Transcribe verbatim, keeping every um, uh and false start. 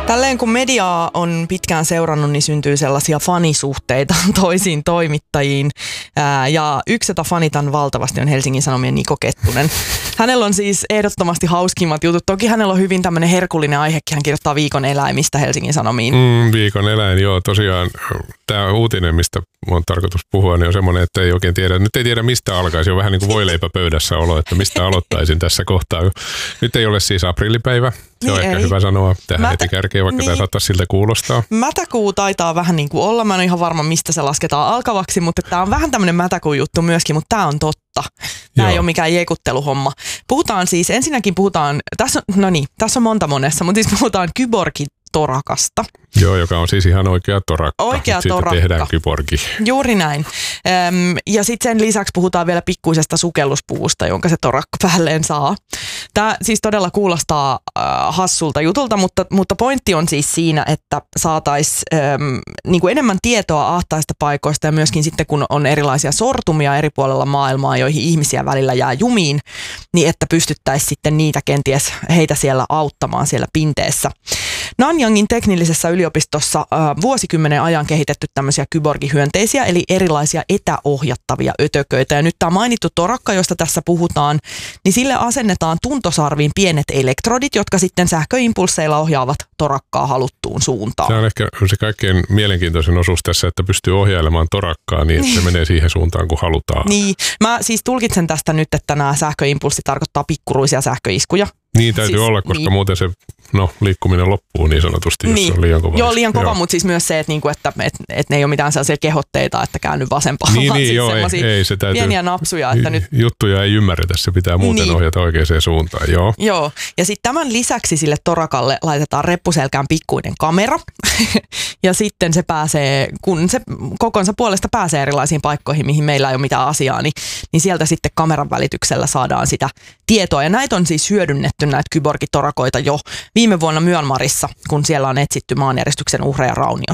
Tälleen kun mediaa on pitkään seurannut, niin syntyy sellaisia fanisuhteita toisiin toimittajiin. Ää, ja yksi, jota fanitan valtavasti, on Helsingin Sanomien Niko Kettunen. Hänellä on siis ehdottomasti hauskimmat jutut. Toki hänellä on hyvin tämmöinen herkullinen aihekin. Hän kirjoittaa viikon eläimistä Helsingin Sanomiin. Mm, viikon eläin, joo. Tosiaan tämä uutinen, mistä on tarkoitus puhua, niin on semmoinen, että ei oikein tiedä. Nyt ei tiedä, mistä alkaisi. On vähän niin kuin voileipä pöydässä olo, että mistä aloittaisin tässä kohtaa. Nyt ei ole siis aprillipäivä. Se on niin ehkä ei. Hyvä sanoa tähän Mätä, heti kärkeen, vaikka niin, tämä saattaisi siltä kuulostaa. Mätäkuu taitaa vähän niin kuin olla. Mä en ole ihan varma, mistä se lasketaan alkavaksi, mutta tämä on vähän tämmöinen mätäkuun juttu myöskin, mutta tämä on totta. Tämä Joo. ei ole mikään jekutteluhomma. Puhutaan siis, ensinnäkin puhutaan, tässä on, no niin, tässä on monta monessa, mutta siis puhutaan kyborgitorakasta. Joo, joka on siis ihan oikea torakka. Oikea Siitä torakka. tehdään kyborgi. Juuri näin. Öm, ja sitten sen lisäksi puhutaan vielä pikkuisesta sukelluspuvusta, jonka se torakka päälleen saa. Tämä siis todella kuulostaa äh, hassulta jutulta, mutta, mutta pointti on siis siinä, että saataisiin niin kuin enemmän tietoa ahtaista paikoista ja myöskin sitten kun on erilaisia sortumia eri puolella maailmaa, joihin ihmisiä välillä jää jumiin, niin että pystyttäisiin sitten niitä kenties heitä siellä auttamaan siellä pinteessä. Nanyangin teknillisessä yliopistossa äh, vuosikymmenen ajan kehitetty tämmöisiä kyborgihyönteisiä, eli erilaisia etäohjattavia ötököitä. Ja nyt tämä mainittu torakka, josta tässä puhutaan, niin sille asennetaan tuntosarviin pienet elektrodit, jotka sitten sähköimpulseilla ohjaavat torakkaa haluttuun suuntaan. Se on ehkä se kaikkein mielenkiintoisin osuus tässä, että pystyy ohjailemaan torakkaa niin, että se menee siihen suuntaan, kun halutaan. Niin, mä siis tulkitsen tästä nyt, että nämä sähköimpulssit tarkoittaa pikkuruisia sähköiskuja. Niin täytyy siis olla, koska niin. muuten se no, liikkuminen loppuu niin sanotusti, jos niin. on liian kova. Joo, liian kova, mutta siis myös se, että, niinku, että et, et ne ei ole mitään sellaisia kehotteita, että käänny vasempaan, niin, vaan niin, siis joo, semmoisia ei, se täytyy, pieniä napsuja. Että nyt juttuja ei ymmärretä, se pitää muuten niin. ohjata oikeaan suuntaan. Joo, joo. Ja sitten tämän lisäksi sille torakalle laitetaan reppuselkään pikkuinen kamera. Ja sitten se pääsee, kun se kokonsa puolesta pääsee erilaisiin paikkoihin, mihin meillä ei ole mitään asiaa, niin, niin sieltä sitten kameran välityksellä saadaan sitä tietoa. Ja näitä on siis hyödynnetty näitä kyborgitorakoita jo viime vuonna Myanmarissa, kun siellä on etsitty maanjäristyksen uhreja rauniosta.